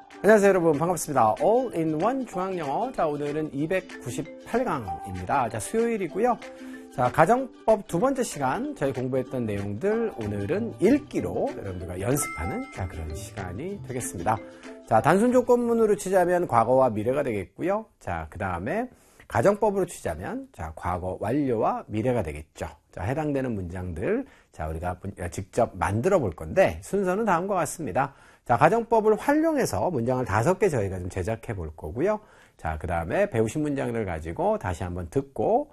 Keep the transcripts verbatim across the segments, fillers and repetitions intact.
안녕하세요 여러분, 반갑습니다. All-in-one 중앙영어. 자, 오늘은 이백구십팔 강입니다. 자, 수요일이고요. 자, 가정법 두 번째 시간 저희 공부했던 내용들 오늘은 읽기로 여러분들과 연습하는 자 그런 시간이 되겠습니다. 자, 단순 조건문으로 치자면 과거와 미래가 되겠고요. 자, 그 다음에 가정법으로 치자면 자 과거 완료와 미래가 되겠죠. 자, 해당되는 문장들 자 우리가 직접 만들어 볼 건데 순서는 다음과 같습니다. 자, 가정법을 활용해서 문장을 다섯 개 저희가 좀 제작해 볼 거고요. 자, 그 다음에 배우신 문장들 가지고 다시 한번 듣고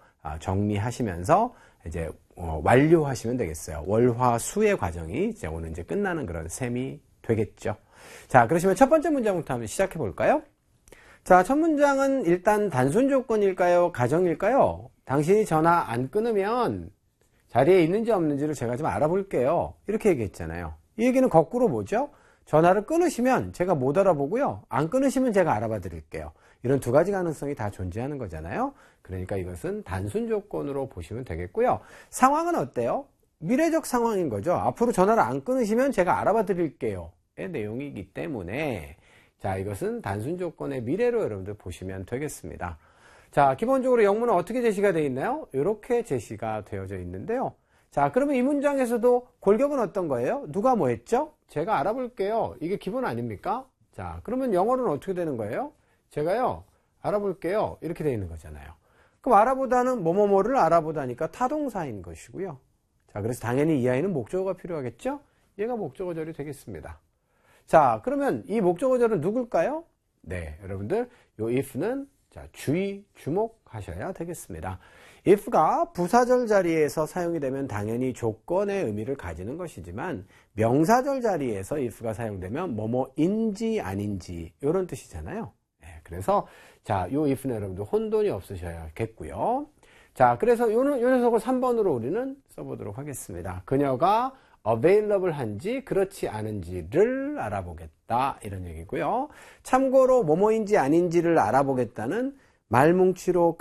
정리하시면서 이제 완료하시면 되겠어요. 월화 수의 과정이 이제 오늘 이제 끝나는 그런 셈이 되겠죠. 자, 그러시면 첫 번째 문장부터 한번 시작해 볼까요? 자, 첫 문장은 일단 단순 조건일까요? 가정일까요? 당신이 전화 안 끊으면 자리에 있는지 없는지를 제가 좀 알아볼게요. 이렇게 얘기했잖아요. 이 얘기는 거꾸로 뭐죠? 전화를 끊으시면 제가 못 알아보고요. 안 끊으시면 제가 알아봐 드릴게요. 이런 두 가지 가능성이 다 존재하는 거잖아요. 그러니까 이것은 단순 조건으로 보시면 되겠고요. 상황은 어때요? 미래적 상황인 거죠. 앞으로 전화를 안 끊으시면 제가 알아봐 드릴게요. 의 내용이기 때문에 자, 이것은 단순 조건의 미래로 여러분들 보시면 되겠습니다. 자, 기본적으로 영문은 어떻게 제시가 되어 있나요? 이렇게 제시가 되어져 있는데요. 자, 그러면 이 문장에서도 골격은 어떤 거예요? 누가 뭐 했죠? 제가 알아볼게요. 이게 기본 아닙니까? 자, 그러면 영어로는 어떻게 되는 거예요? 제가요, 알아볼게요. 이렇게 되어 있는 거잖아요. 그럼 알아보다는 뭐뭐뭐를 알아보다니까 타동사인 것이고요. 자, 그래서 당연히 이 아이는 목적어가 필요하겠죠? 얘가 목적어절이 되겠습니다. 자, 그러면 이 목적어절은 누굴까요? 네, 여러분들, 요 if는 자, 주의, 주목하셔야 되겠습니다. if가 부사절 자리에서 사용이 되면 당연히 조건의 의미를 가지는 것이지만 명사절 자리에서 if가 사용되면 뭐뭐인지 아닌지 이런 뜻이잖아요. 네, 그래서 자, 요 if는 여러분들 혼돈이 없으셔야겠고요. 자, 그래서 요, 요 녀석을 삼 번으로 우리는 써보도록 하겠습니다. 그녀가 available 한지 그렇지 않은지를 알아보겠다 이런 얘기고요. 참고로 뭐뭐인지 아닌지를 알아보겠다는 말뭉치로